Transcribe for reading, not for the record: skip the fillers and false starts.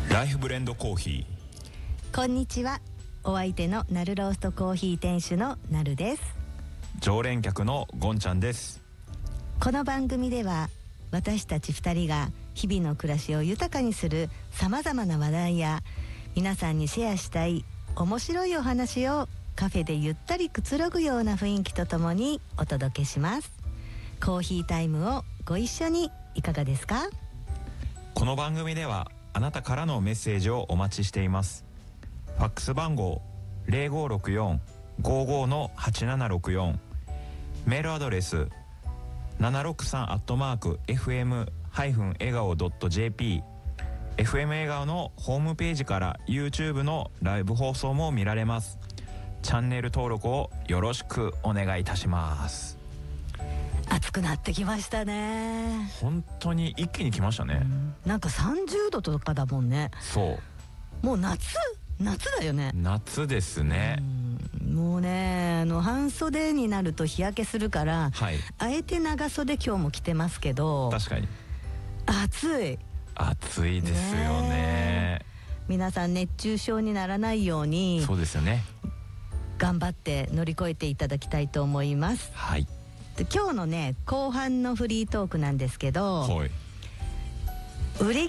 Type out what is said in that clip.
ライフブレンドコーヒー。こんにちは。お相手のナルローストコーヒー店主のナルです。 常連客のゴンちゃんです。 この番組では私たち2人が日々の暮らしを豊かにするさまざまな話題や皆さんにシェアしたい面白いお話をカフェでゆったりくつろぐような雰囲気とともにお届けします。コーヒータイムをご一緒にいかがですか？ この番組ではあなたからのメッセージをお待ちしています。ファックス番号 0564-55-8764、 メールアドレス 763@fm-egao.jp、 FM 笑顔のホームページから YouTube のライブ放送も見られます。チャンネル登録をよろしくお願いいたします。 暑くなってきましたね。 本当に一気に来ましたね。 なんか30度とかだもんね。 そうもう夏だよね。 夏ですね。 もうね、半袖になると日焼けするから、 はい、 あえて長袖今日も着てますけど、 確かに暑いですよね。 皆さん熱中症にならないように、 そうですよね、 頑張って乗り越えていただきたいと思います。 はい。 で今日のね後半のフリートークなんですけど、 はい、 売れ